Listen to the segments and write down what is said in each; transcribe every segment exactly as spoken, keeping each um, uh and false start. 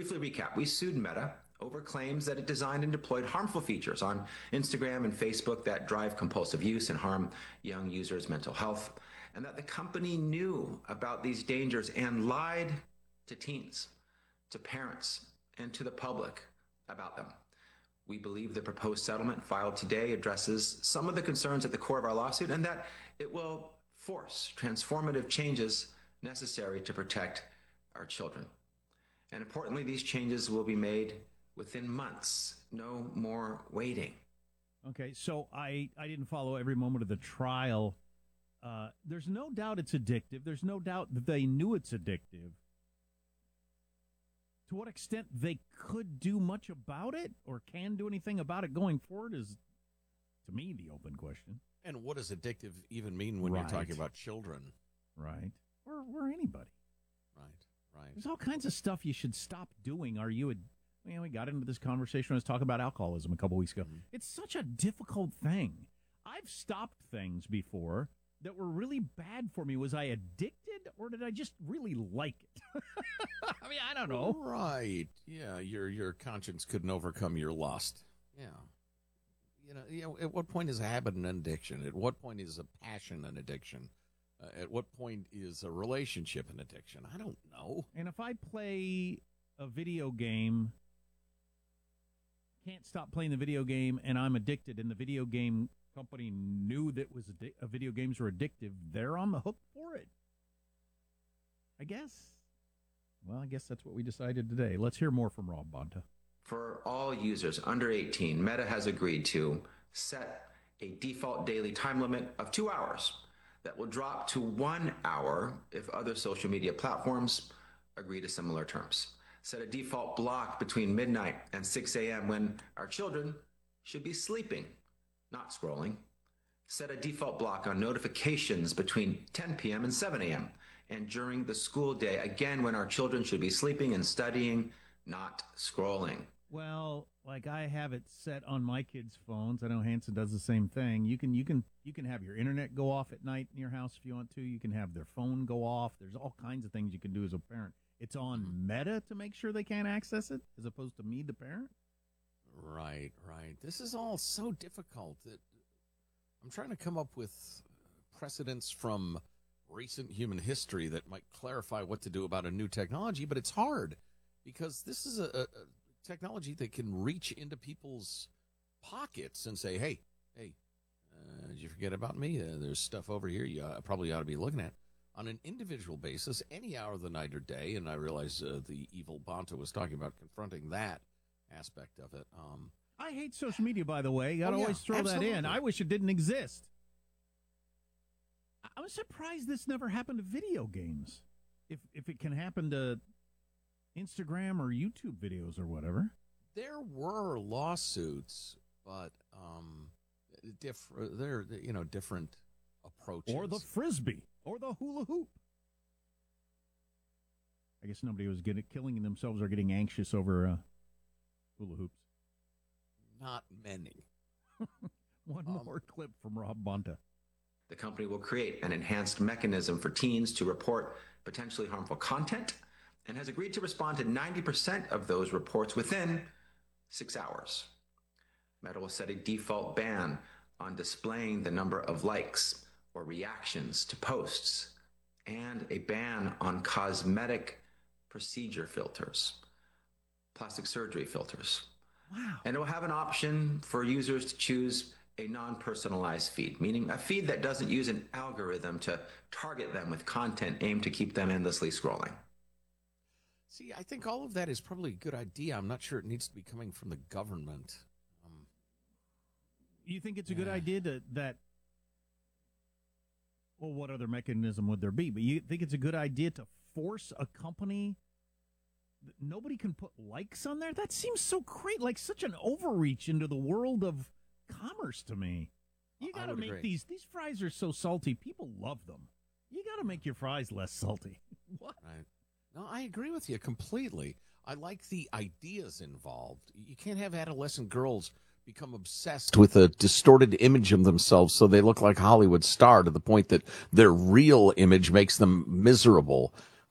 briefly recap, we sued Meta over claims that it designed and deployed harmful features on Instagram and Facebook that drive compulsive use and harm young users' mental health, and that the company knew about these dangers and lied to teens, to parents, and to the public about them. We believe the proposed settlement filed today addresses some of the concerns at the core of our lawsuit, and that it will force transformative changes necessary to protect our children. And importantly, these changes will be made within months. No more waiting. Okay, so I, I didn't follow every moment of the trial. Uh, there's no doubt it's addictive. There's no doubt that they knew it's addictive. To what extent they could do much about it or can do anything about it going forward is, to me, the open question. And what does addictive even mean when Right. you're talking about children? Right. Or, or anybody. Right, right. There's all kinds of stuff you should stop doing. Are you a... You know, we got into this conversation when I was talking about alcoholism a couple weeks ago. Mm-hmm. It's such a difficult thing. I've stopped things before that were really bad for me. Was I addicted or did I just really like it? I mean, I don't know. Right. Yeah, your your conscience couldn't overcome your lust. Yeah. You know, you know, at what point is a habit an addiction? At what point is a passion an addiction? Uh, at what point is a relationship an addiction? I don't know. And if I play a video game... can't stop playing the video game and I'm addicted and the video game company knew that was addi- uh, video games were addictive, they're on the hook for it. I guess. Well, I guess that's what we decided today. Let's hear more from Rob Bonta. For all users under eighteen, Meta has agreed to set a default daily time limit of two hours that will drop to one hour if other social media platforms agree to similar terms. Set a default block between midnight and six a.m. when our children should be sleeping, not scrolling. Set a default block on notifications between ten p.m. and seven a.m. and during the school day, again, when our children should be sleeping and studying, not scrolling. Well, like I have it set on my kids' phones. I know Hanson does the same thing. You can you can you can have your internet go off at night in your house if you want to. You can have their phone go off. There's all kinds of things you can do as a parent. It's on Meta to make sure they can't access it as opposed to me, the parent? Right, right. This is all so difficult that I'm trying to come up with precedents from recent human history that might clarify what to do about a new technology, but it's hard because this is a, a technology that can reach into people's pockets and say, hey, hey, uh, did you forget about me? Uh, there's stuff over here you uh, probably ought to be looking at. On an individual basis, any hour of the night or day, and I realize uh, the evil Bonta was talking about confronting that aspect of it. Um, I hate social media, by the way. You got to oh, yeah, always throw absolutely. that in. I wish it didn't exist. I was surprised this never happened to video games. If if it can happen to Instagram or YouTube videos or whatever. There were lawsuits, but um, diff- they're, you know, different approaches. Or the Frisbee. Or the hula hoop. I guess nobody was getting, killing themselves or getting anxious over uh, hula hoops. Not many. One um, more clip from Rob Bonta. The company will create an enhanced mechanism for teens to report potentially harmful content and has agreed to respond to ninety percent of those reports within six hours. Meta will set a default ban on displaying the number of likes or reactions to posts, and a ban on cosmetic procedure filters, plastic surgery filters. Wow. And it will have an option for users to choose a non-personalized feed, meaning a feed that doesn't use an algorithm to target them with content aimed to keep them endlessly scrolling. See, I think all of that is probably a good idea. I'm not sure it needs to be coming from the government. Um, you think it's a yeah. good idea to, that well, what other mechanism would there be? But you think it's a good idea to force a company that nobody can put likes on there? That seems so great, like such an overreach into the world of commerce to me. You got to make agree. these, these fries are so salty. People love them. You got to make your fries less salty. What? Right. No, I agree with you completely. I like the ideas involved. You can't have adolescent girls become obsessed with a distorted image of themselves so they look like Hollywood star to the point that their real image makes them miserable.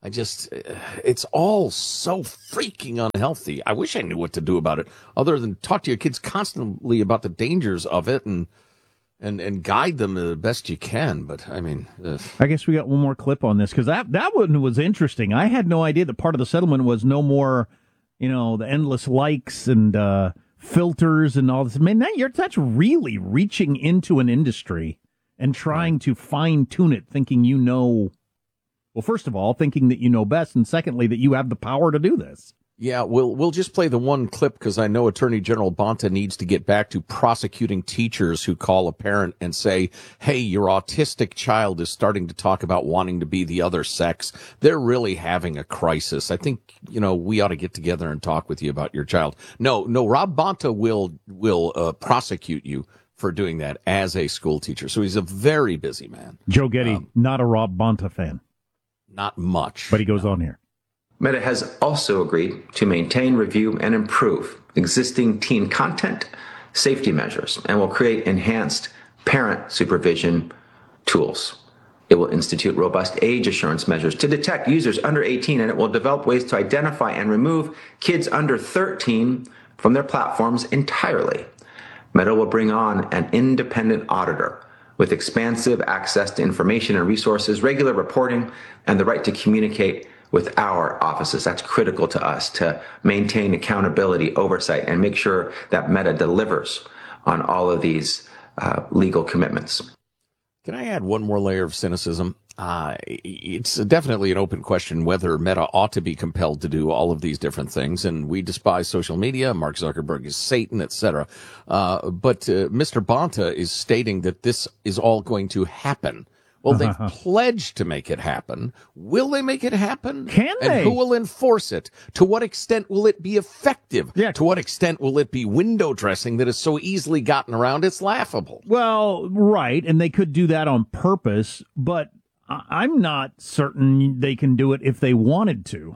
I just, it's all so freaking unhealthy. I wish I knew what to do about it, other than talk to your kids constantly about the dangers of it and and and guide them the best you can. But I mean, ugh. I guess we got one more clip on this because that that one was interesting. I had no idea that part of the settlement was no more, you know, the endless likes and uh, filters and all this. Man, that you're that's really reaching into an industry and trying to fine tune it, thinking you know. Well, first of all, thinking that you know best, and secondly, that you have the power to do this. Yeah, we'll we'll just play the one clip because I know Attorney General Bonta needs to get back to prosecuting teachers who call a parent and say, hey, your autistic child is starting to talk about wanting to be the other sex. They're really having a crisis. I think, you know, we ought to get together and talk with you about your child. No, no, Rob Bonta will will uh, prosecute you for doing that as a school teacher. So he's a very busy man. Joe Getty, Um, not a Rob Bonta fan. Not much. But he goes no. on here. Meta has also agreed to maintain, review, and improve existing teen content safety measures and will create enhanced parent supervision tools. It will institute robust age assurance measures to detect users under eighteen, and it will develop ways to identify and remove kids under thirteen from their platforms entirely. Meta will bring on an independent auditor with expansive access to information and resources, regular reporting, and the right to communicate with our offices. That's critical to us to maintain accountability, oversight, and make sure that Meta delivers on all of these uh, legal commitments. Can I add one more layer of cynicism? Uh, it's definitely an open question whether Meta ought to be compelled to do all of these different things. And we despise social media. Mark Zuckerberg is Satan, et cetera. Uh, but uh, Mister Bonta is stating that this is all going to happen. Well, they've pledged to make it happen. Will they make it happen? Can they? And who will enforce it? To what extent will it be effective? Yeah. To what extent will it be window dressing that is so easily gotten around it's laughable? Well, right, and they could do that on purpose, but I- I'm not certain they can do it if they wanted to.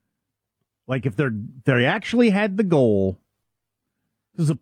Like if they're they actually had the goal. There's a,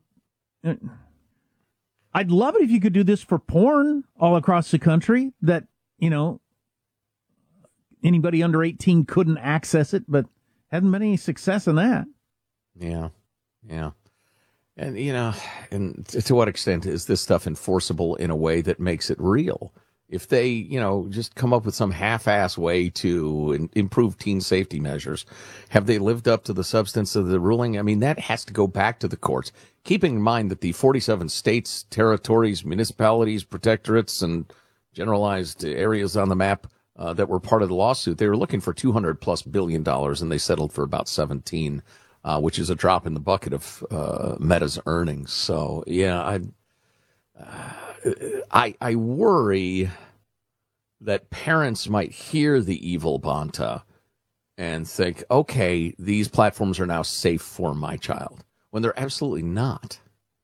I'd love it if you could do this for porn all across the country. That you know anybody under eighteen couldn't access it, but hasn't been any success in that. Yeah, yeah. And, you know, and to what extent is this stuff enforceable in a way that makes it real? If they, you know, just come up with some half-ass way to in- improve teen safety measures, have they lived up to the substance of the ruling? I mean, that has to go back to the courts. Keeping in mind that the forty-seven states, territories, municipalities, protectorates, and generalized areas on the map uh, that were part of the lawsuit, they were looking for two hundred plus billion dollars, and they settled for about seventeen, uh, which is a drop in the bucket of uh, Meta's earnings. So, yeah, I. Uh, I, I worry that parents might hear the evil Bonta and think, okay, these platforms are now safe for my child, when they're absolutely not.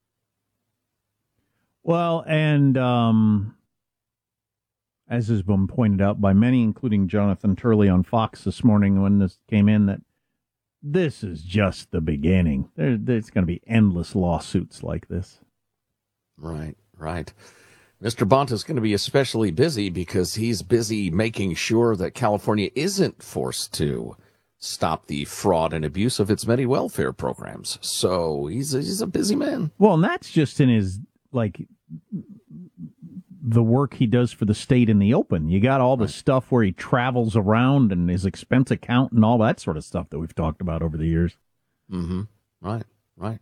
Well, and um, as has been pointed out by many, including Jonathan Turley on Fox this morning when this came in, that this is just the beginning. There, there's going to be endless lawsuits like this. Right, right. Mister Bonta is going to be especially busy because he's busy making sure that California isn't forced to stop the fraud and abuse of its many welfare programs. So he's a, he's a busy man. Well, and that's just in his, like, the work he does for the state in the open. You got all the right. stuff where he travels around and his expense account and all that sort of stuff that we've talked about over the years. Mm-hmm. Right, right.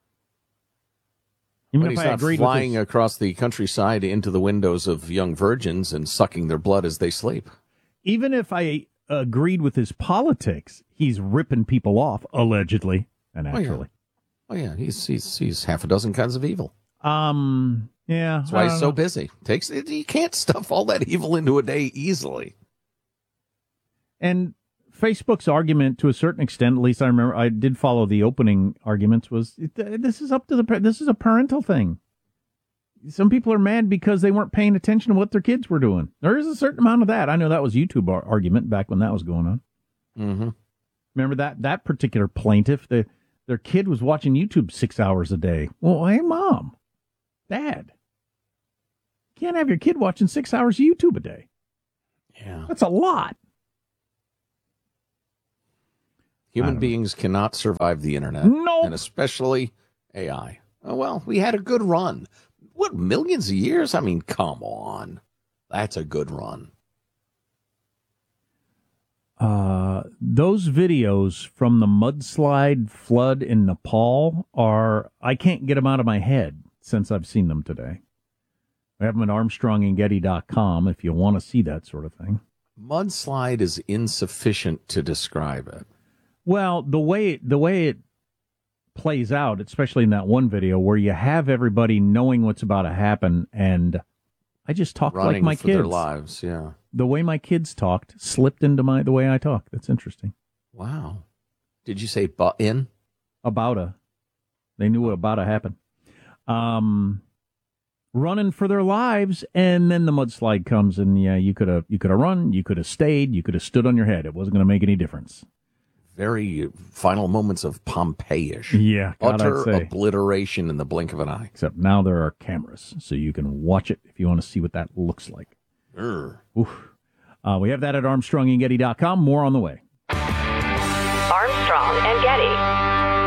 Even when if he's I not agreed flying with this, across the countryside into the windows of young virgins and sucking their blood as they sleep. Even if I agreed with his politics, he's ripping people off, allegedly and actually. Oh, yeah, oh, yeah. He's, he's, he's half a dozen kinds of evil. Um, yeah. That's why he's so know. busy. Takes You can't stuff all that evil into a day easily. And Facebook's argument, to a certain extent, at least I remember, I did follow the opening arguments, was this is up to the this is a parental thing. Some people are mad because they weren't paying attention to what their kids were doing. There is a certain amount of that. I know that was YouTube ar- argument back when that was going on. Mm-hmm. Remember that that particular plaintiff, the, their kid was watching YouTube six hours a day. Well, hey, mom, dad, you can't have your kid watching six hours of YouTube a day. Yeah, that's a lot. Human don't beings cannot survive the internet. Nope. And especially A I. Oh, well, we had a good run. What, millions of years? I mean, come on. That's a good run. Uh, those videos from the mudslide flood in Nepal are, I can't get them out of my head since I've seen them today. I have them at armstrong and getty dot com if you want to see that sort of thing. Mudslide is insufficient to describe it. Well, the way the way it plays out, especially in that one video where you have everybody knowing what's about to happen, and I just talk Running like my for kids. their lives, yeah. The way my kids talked slipped into my the way I talk. That's interesting. Wow. Did you say butt in? About a, they knew what about to happen. Um, running for their lives, and then the mudslide comes, and yeah, you could have you could have run, you could have stayed, you could have stood on your head. It wasn't going to make any difference. Very final moments of Pompeii-ish. Yeah, God, Utter I'd say. obliteration in the blink of an eye. Except now there are cameras, so you can watch it if you want to see what that looks like. Urgh. Oof. Uh, we have that at armstrong and getty dot com. More on the way. Armstrong and Getty.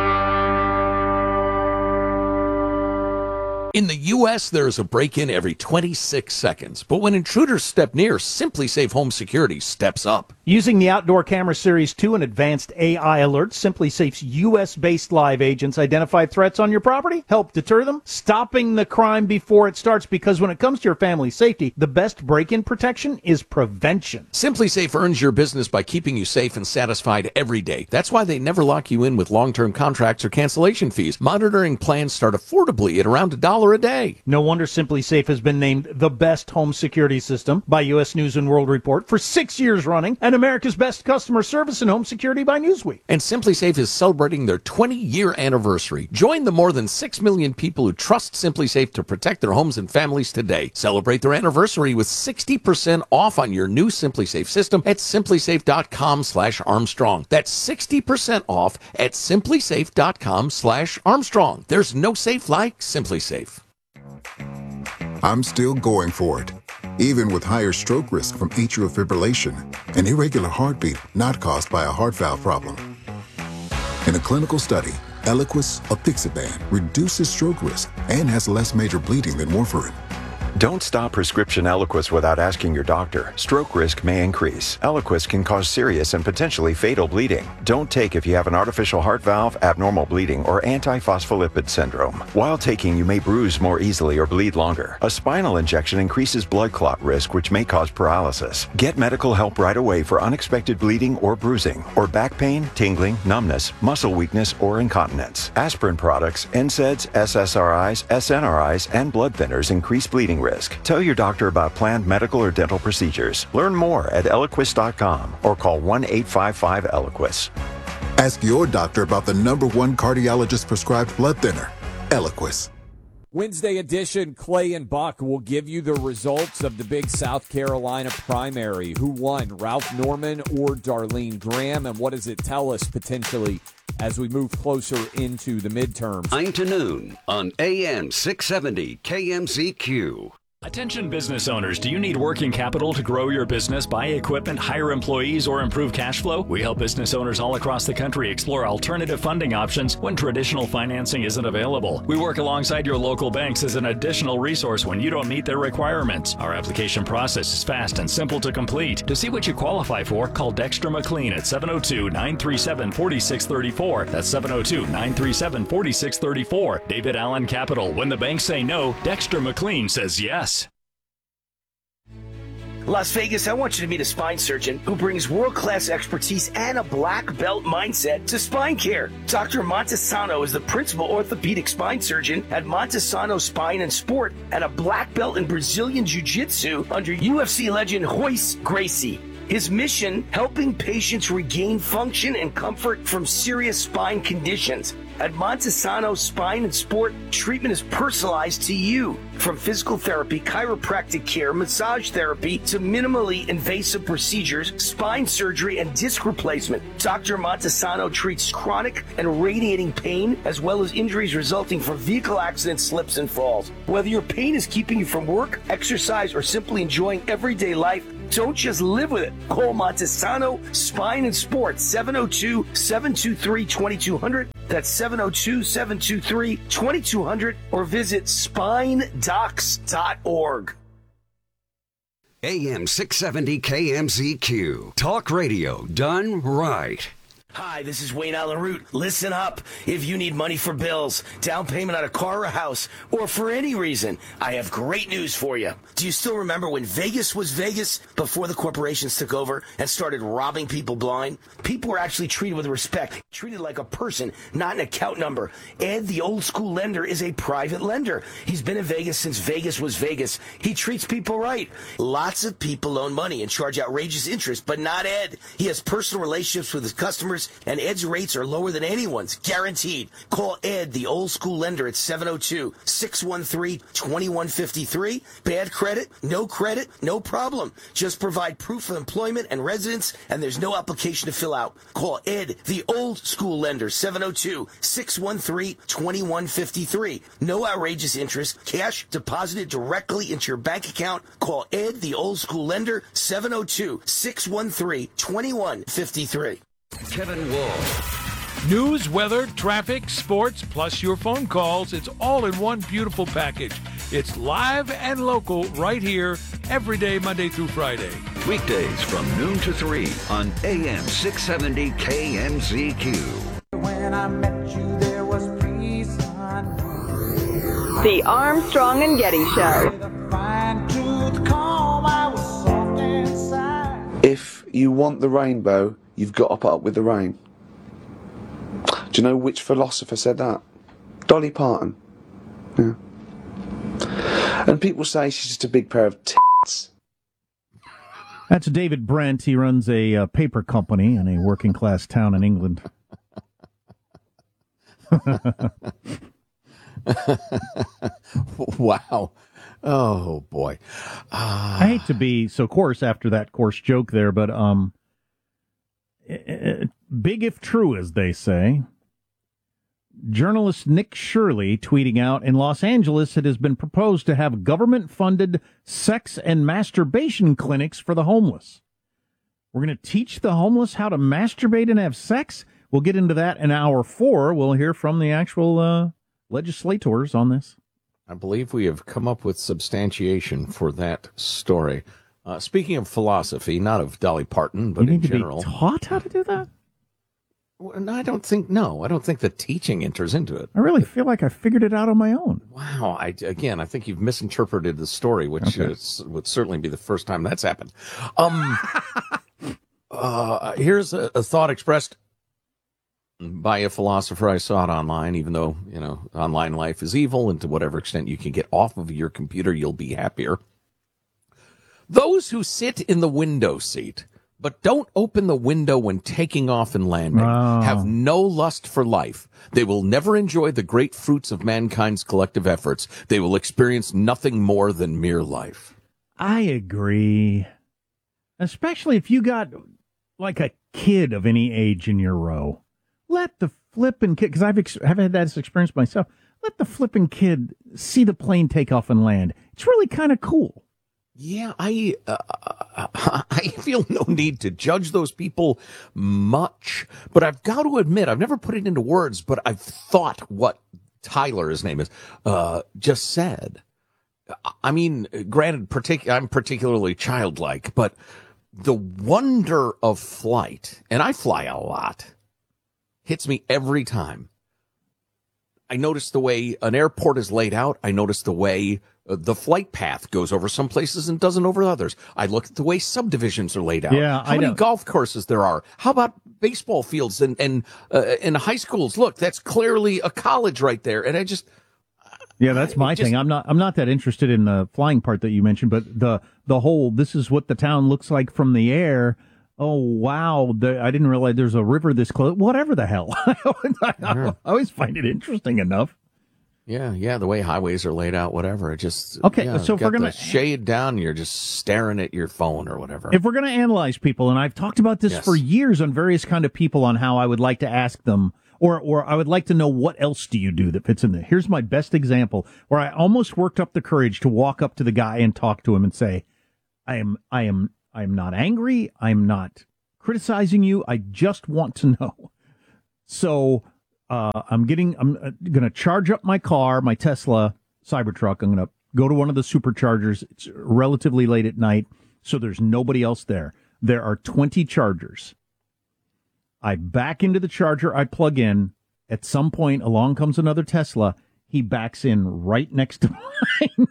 In the U S, there is a break-in every twenty-six seconds. But when intruders step near, SimpliSafe Home Security steps up. Using the Outdoor Camera Series two and advanced A I alerts, SimpliSafe's U S-based live agents identify threats on your property, help deter them, stopping the crime before it starts, because when it comes to your family's safety, the best break-in protection is prevention. SimpliSafe earns your business by keeping you safe and satisfied every day. That's why they never lock you in with long-term contracts or cancellation fees. Monitoring plans start affordably at around a dollar a day. No wonder SimpliSafe has been named the best home security system by U S News and World Report for six years running, and America's best customer service in home security by Newsweek. And SimpliSafe is celebrating their twenty-year anniversary. Join the more than six million people who trust SimpliSafe to protect their homes and families today. Celebrate their anniversary with sixty percent off on your new SimpliSafe system at simplisafe.com slash Armstrong. That's sixty percent off at simplisafe.com slash Armstrong. There's no safe like SimpliSafe. I'm still going for it, even with higher stroke risk from atrial fibrillation, an irregular heartbeat not caused by a heart valve problem. In a clinical study, Eliquis, apixaban, reduces stroke risk and has less major bleeding than warfarin. Don't stop prescription Eliquis without asking your doctor. Stroke risk may increase. Eliquis can cause serious and potentially fatal bleeding. Don't take if you have an artificial heart valve, abnormal bleeding, or antiphospholipid syndrome. While taking, you may bruise more easily or bleed longer. A spinal injection increases blood clot risk, which may cause paralysis. Get medical help right away for unexpected bleeding or bruising, or back pain, tingling, numbness, muscle weakness, or incontinence. Aspirin products, N SAIDs, S S R Is, S N R Is, and blood thinners increase bleeding risk. Tell your doctor about planned medical or dental procedures. Learn more at eliquis dot com or call one eight five five Eliquis. Ask your doctor about the number one cardiologist prescribed blood thinner, Eliquis. Wednesday edition, Clay and Buck will give you the results of the big South Carolina primary. Who won, Ralph Norman or Darlene Graham? And what does it tell us potentially as we move closer into the midterms? nine to noon on A M six seventy K M Z Q. Attention business owners, do you need working capital to grow your business, buy equipment, hire employees, or improve cash flow? We help business owners all across the country explore alternative funding options when traditional financing isn't available. We work alongside your local banks as an additional resource when you don't meet their requirements. Our application process is fast and simple to complete. To see what you qualify for, call Dexter McLean at seven oh two, nine three seven, four six three four. That's seven oh two, nine three seven, four six three four. David Allen Capital. When the banks say no, Dexter McLean says yes. Las Vegas, I want you to meet a spine surgeon who brings world-class expertise and a black belt mindset to spine care. Doctor Montesano is the principal orthopedic spine surgeon at Montesano Spine and Sport and a black belt in Brazilian Jiu-Jitsu under U F C legend Royce Gracie. His mission, helping patients regain function and comfort from serious spine conditions. At Montesano Spine and Sport, treatment is personalized to you. From physical therapy, chiropractic care, massage therapy, to minimally invasive procedures, spine surgery, and disc replacement. Doctor Montesano treats chronic and radiating pain, as well as injuries resulting from vehicle accidents, slips, and falls. Whether your pain is keeping you from work, exercise, or simply enjoying everyday life, Don't just live with it. Call Montesano Spine and Sports, seven oh two, seven two three, two two zero zero. That's seven oh two, seven two three, two two zero zero, or visit spine docs dot org. A M six seventy K M Z Q. Talk radio done right. Hi, this is Wayne Allen Root. Listen up. If you need money for bills, down payment on a car or a house, or for any reason, I have great news for you. Do you still remember when Vegas was Vegas before the corporations took over and started robbing people blind? People were actually treated with respect, treated like a person, not an account number. Ed, the old school lender, is a private lender. He's been in Vegas since Vegas was Vegas. He treats people right. Lots of people loan money and charge outrageous interest, but not Ed. He has personal relationships with his customers, and Ed's rates are lower than anyone's, guaranteed. Call Ed, the old school lender, at seven oh two, six one three, two one five three. Bad credit, no credit, no problem. Just provide proof of employment and residence, and there's no application to fill out. Call Ed, the old school lender, seven oh two, six one three, two one five three. No outrageous interest, cash deposited directly into your bank account. Call Ed, the old school lender, seven oh two, six one three, two one five three. Kevin Wall. News, weather, traffic, sports, plus your phone calls. It's all in one beautiful package. It's live and local right here every day, Monday through Friday. Weekdays from noon to three on A M six seventy K M Z Q. When I met you, there was peace. The Armstrong and Getty Show. If you want the rainbow, you've got to put up with the rain. Do you know which philosopher said that? Dolly Parton. Yeah. And people say she's just a big pair of tits. That's David Brent. He runs a uh, paper company in a working class town in England. Wow. Oh, boy. Uh... I hate to be so coarse after that coarse joke there, but um, big if true, as they say. Journalist Nick Shirley tweeting out, in Los Angeles, it has been proposed to have government-funded sex and masturbation clinics for the homeless. We're going to teach the homeless how to masturbate and have sex? We'll get into that in hour four. We'll hear from the actual uh, legislators on this. I believe we have come up with substantiation for that story. Uh, speaking of philosophy, not of Dolly Parton, but you need in general. To be taught how to do that? No, I don't think, no, I don't think the teaching enters into it. I really feel like I figured it out on my own. Wow. I, again, I think you've misinterpreted the story, which Okay. is, would certainly be the first time that's happened. Um, uh, here's a, a thought expressed by a philosopher. I saw it online, even though, you know, online life is evil, and to whatever extent you can get off of your computer, you'll be happier. Those who sit in the window seat but don't open the window when taking off and landing Oh. have no lust for life. They will never enjoy the great fruits of mankind's collective efforts. They will experience nothing more than mere life. I agree. Especially if you got like a kid of any age in your row. Let the flippin' kid, because I've, ex- I've had that experience myself, let the flippin' kid see the plane take off and land. It's really kind of cool. Yeah, I uh, I feel no need to judge those people much, but I've got to admit, I've never put it into words, but I've thought what Tyler, his name is, uh, just said. I mean, granted, partic- I'm particularly childlike, but the wonder of flight, and I fly a lot, hits me every time. I notice the way an airport is laid out. I notice the way uh, the flight path goes over some places and doesn't over others. I look at the way subdivisions are laid out. Yeah, How I many know. golf courses there are. How about baseball fields and, and, uh, and high schools? Look, that's clearly a college right there. And I just, Yeah, that's my just- thing. I'm not I'm not that interested in the flying part that you mentioned, but the the whole this is what the town looks like from the air. Oh, wow. The, I didn't realize there's a river this close. Whatever the hell. I, I, I always find it interesting enough. yeah, yeah, the way highways are laid out, whatever. It just, Okay, yeah, so if got we're gonna- the shade down, you're just staring at your phone or whatever. If we're going to analyze people, and I've talked about this Yes. for years on various kind of people on how I would like to ask them, or or I would like to know what else do you do that fits in there. Here's my best example where I almost worked up the courage to walk up to the guy and talk to him and say, I am I am I'm not angry. I'm not criticizing you. I just want to know. So uh, I'm getting, I'm going to charge up my car, my Tesla Cybertruck. I'm going to go to one of the superchargers. It's relatively late at night, so there's nobody else there. There are twenty chargers. I back into the charger. I plug in. At some point, along comes another Tesla. He backs in right next to mine.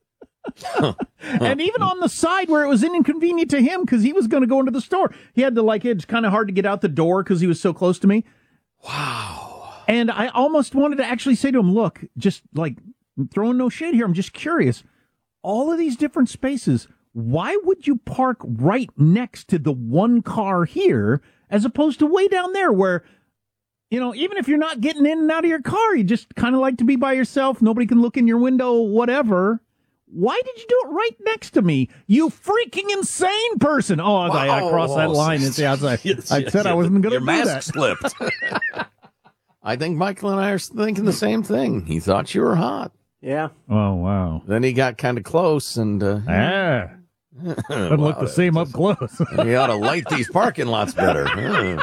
And even on the side where it was inconvenient to him because he was going to go into the store, he had to like, it's kind of hard to get out the door because he was so close to me. Wow. And I almost wanted to actually say to him, look, just like I'm throwing no shade here. I'm just curious. All of these different spaces, why would you park right next to the one car here as opposed to way down there where, you know, even if you're not getting in and out of your car, you just kind of like to be by yourself. Nobody can look in your window, whatever. Why did you do it right next to me? You freaking insane person. Oh, wow. I, I crossed that line at the outside. Yes, I yes, said yes. I wasn't going to Your do mask that. slipped. I think Michael and I are thinking the same thing. He thought you were hot. Yeah. Oh, wow. Then he got kind of close and... Uh, ah. Doesn't look wow, the same up close. You ought to light these parking lots better. Hmm.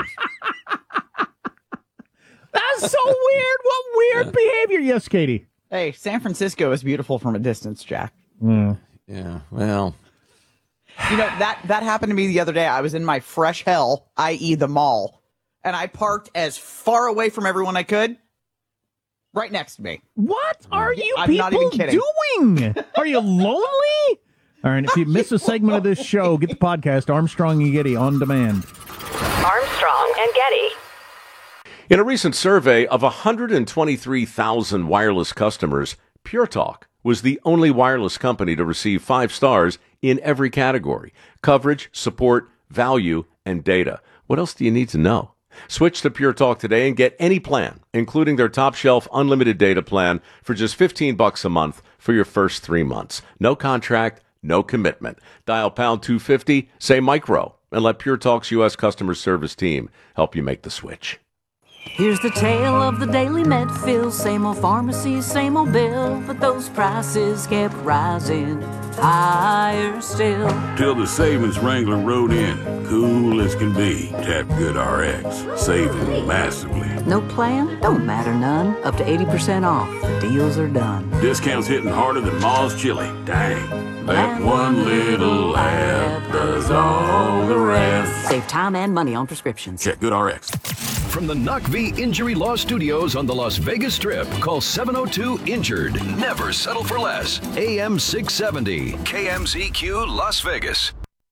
That's so weird. What weird behavior. Yes, Katie. Hey, San Francisco is beautiful from a distance, Jack. Mm. Yeah, well. You know, that, that happened to me the other day. I was in my fresh hell, that is the mall, and I parked as far away from everyone I could, right next to me. What are you I'm people not even kidding. doing? Are you lonely? All right, if you miss a segment of this show, get the podcast Armstrong and Getty on demand. Armstrong and Getty. In a recent survey of one hundred twenty-three thousand wireless customers, Pure Talk was the only wireless company to receive five stars in every category: coverage, support, value, and data. What else do you need to know? Switch to Pure Talk today and get any plan, including their top shelf unlimited data plan for just fifteen bucks a month for your first three months. No contract, no commitment. Dial pound two fifty, say micro, and let Pure Talk's U S customer service team help you make the switch. Here's the tale of the daily Medfill. Same old pharmacy, same old bill, but those prices kept rising higher still. Till the savings wrangler rode in, cool as can be. Tap Good R X, saving massively. No plan? Don't matter none. Up to eighty percent off. The deals are done. Discounts hitting harder than Ma's chili. Dang. That one little app does all the rest. Save time and money on prescriptions. Check Good R X. From the N U C V Injury Law Studios on the Las Vegas Strip, call seven oh two injured. Never settle for less. A M six seventy, K M Z Q Las Vegas.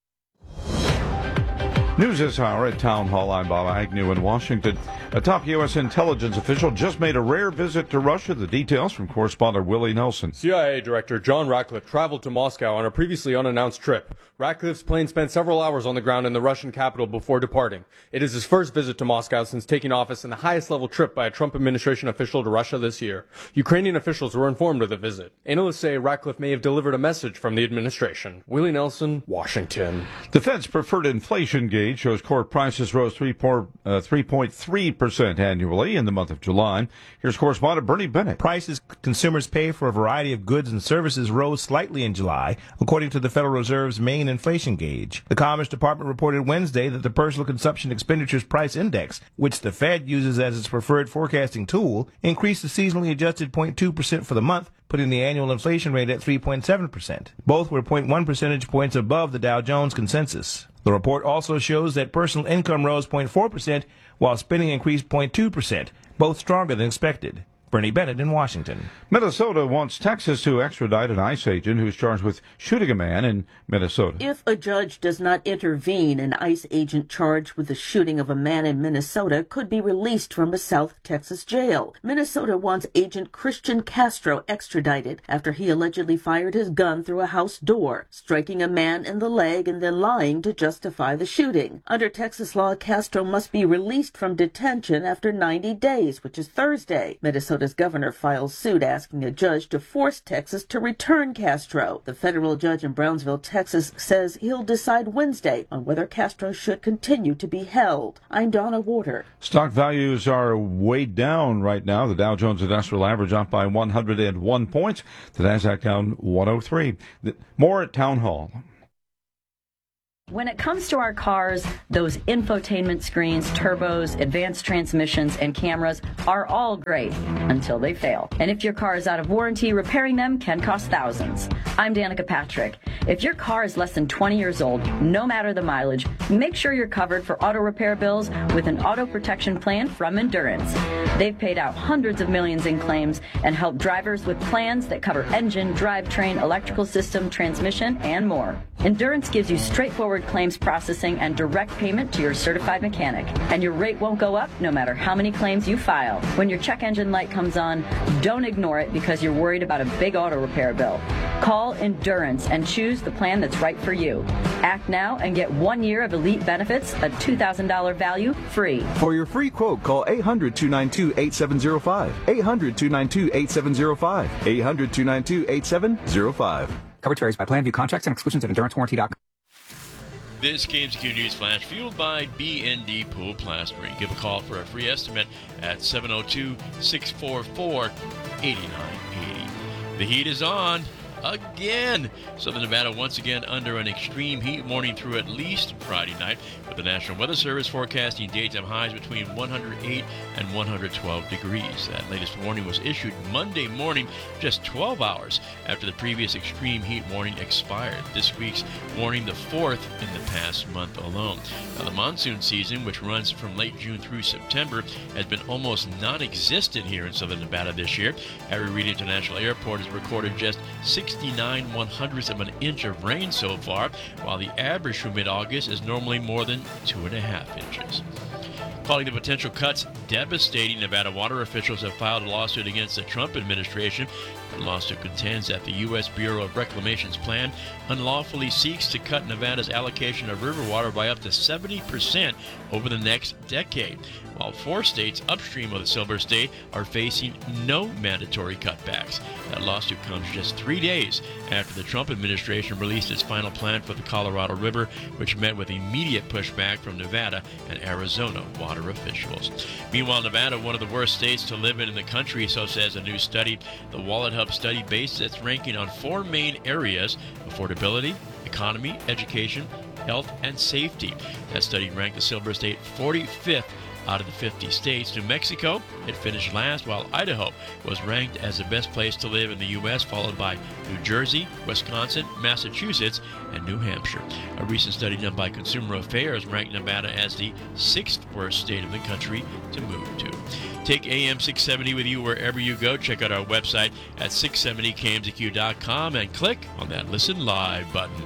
News this hour at Town Hall. I'm Bob Agnew in Washington. A top U S intelligence official just made a rare visit to Russia. The details from correspondent Willie Nelson. C I A Director John Ratcliffe traveled to Moscow on a previously unannounced trip. Ratcliffe's plane spent several hours on the ground in the Russian capital before departing. It is his first visit to Moscow since taking office and the highest level trip by a Trump administration official to Russia this year. Ukrainian officials were informed of the visit. Analysts say Ratcliffe may have delivered a message from the administration. Willie Nelson, Washington. The Fed's preferred inflation gauge shows core prices rose three point three percent annually in the month of July. Here's correspondent Bernie Bennett. Prices consumers pay for a variety of goods and services rose slightly in July, according to the Federal Reserve's main inflation gauge. The Commerce Department reported Wednesday that the Personal Consumption Expenditures Price Index, which the Fed uses as its preferred forecasting tool, increased the seasonally adjusted zero point two percent for the month, putting the annual inflation rate at three point seven percent. Both were zero point one percentage points above the Dow Jones consensus. The report also shows that personal income rose zero point four percent, while spending increased zero point two percent, both stronger than expected. Bernie Bennett in Washington. Minnesota wants Texas to extradite an ICE agent who's charged with shooting a man in Minnesota. If a judge does not intervene, an ICE agent charged with the shooting of a man in Minnesota could be released from a South Texas jail. Minnesota wants Agent Christian Castro extradited after he allegedly fired his gun through a house door, striking a man in the leg and then lying to justify the shooting. Under Texas law, Castro must be released from detention after ninety days, which is Thursday. Minnesota governor files suit asking a judge to force Texas to return Castro. The federal judge in Brownsville, Texas, says he'll decide Wednesday on whether Castro should continue to be held. I'm Donna Warder. Stock values are way down right now. The Dow Jones Industrial Average up by one hundred one points. The Nasdaq down one oh three. More at Town Hall. When it comes to our cars, those infotainment screens, turbos, advanced transmissions, and cameras are all great until they fail. And if your car is out of warranty, repairing them can cost thousands. I'm Danica Patrick. If your car is less than twenty years old, no matter the mileage, make sure you're covered for auto repair bills with an auto protection plan from Endurance. They've paid out hundreds of millions in claims and helped drivers with plans that cover engine, drivetrain, electrical system, transmission, and more. Endurance gives you straightforward claims processing and direct payment to your certified mechanic. And your rate won't go up no matter how many claims you file. When your check engine light comes on, don't ignore it because you're worried about a big auto repair bill. Call Endurance and choose the plan that's right for you. Act now and get one year of elite benefits, a two thousand dollars value, free. For your free quote, call eight hundred, two nine two, eight seven zero five. eight hundred, two nine two, eight seven zero five. eight hundred, two nine two, eight seven zero five. Coverage varies by plan. View contracts and exclusions at endurance warranty dot com. This K M Z Q News Flash, fueled by B N D Pool Plastering. Give a call for a free estimate at seven oh two, six four four, eight nine eight oh. The heat is on again. Southern Nevada once again under an extreme heat warning through at least Friday night, with the National Weather Service forecasting daytime highs between one hundred eight and one hundred twelve degrees. That latest warning was issued Monday morning, just twelve hours after the previous extreme heat warning expired. This week's warning, the fourth in the past month alone. Now, the monsoon season, which runs from late June through September, has been almost non-existent here in Southern Nevada this year. Harry Reid International Airport has recorded just sixty-nine one hundredths of an inch of rain so far, while the average for mid-August is normally more than two and a half inches. Calling the potential cuts devastating, Nevada water officials have filed a lawsuit against the Trump administration. The lawsuit contends that the U S Bureau of Reclamation's plan unlawfully seeks to cut Nevada's allocation of river water by up to seventy percent over the next decade, while four states upstream of the Silver State are facing no mandatory cutbacks. That lawsuit comes just three days after the Trump administration released its final plan for the Colorado River, which met with immediate pushback from Nevada and Arizona water officials. Meanwhile, Nevada, one of the worst states to live in in the country, so says a new study. The Wallet Hub study based its ranking on four main areas: affordability, economy, education, health, and safety. That study ranked the Silver State forty-fifth out of the fifty states. New Mexico, it finished last, while Idaho was ranked as the best place to live in the U S, followed by New Jersey, Wisconsin, Massachusetts, and New Hampshire. A recent study done by Consumer Affairs ranked Nevada as the sixth worst state in the country to move to. Take A M six seventy with you wherever you go. Check out our website at six seventy K M Z Q dot com and click on that Listen Live button.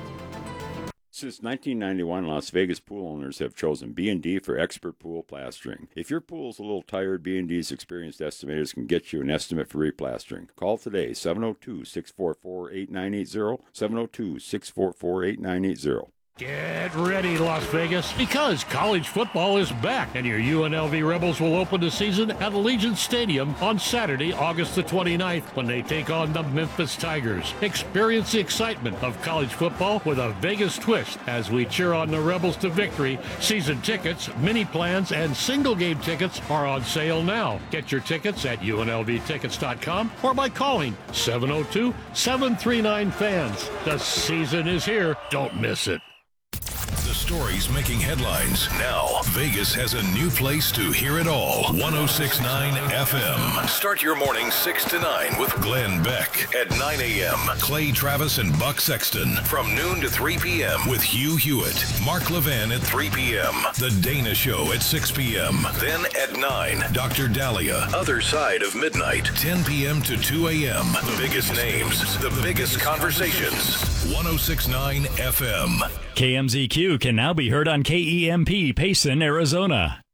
Since nineteen ninety-one, Las Vegas pool owners have chosen B and D for expert pool plastering. If your pool's a little tired, B and D's experienced estimators can get you an estimate for replastering. Call today, seven oh two, six four four, eight nine eight oh, seven oh two, six four four, eight nine eight oh. Get ready, Las Vegas, because college football is back, and your U N L V Rebels will open the season at Allegiant Stadium on Saturday, August the twenty-ninth, when they take on the Memphis Tigers. Experience the excitement of college football with a Vegas twist as we cheer on the Rebels to victory. Season tickets, mini plans, and single game tickets are on sale now. Get your tickets at U N L V tickets dot com or by calling seven oh two, seven three nine, fans. The season is here. Don't miss it. The stories making headlines. Now, Vegas has a new place to hear it all. one oh six point nine F M. Start your morning six to nine with Glenn Beck at nine a.m. Clay Travis and Buck Sexton from noon to three p.m. with Hugh Hewitt. Mark Levin at three p.m. The Dana Show at six p.m. Then at nine, Doctor Dahlia. Other Side of Midnight. ten p.m. to two a.m. The biggest names, the biggest conversations. one oh six point nine F M. K M Z Q can now be heard on K E M P Payson, Arizona.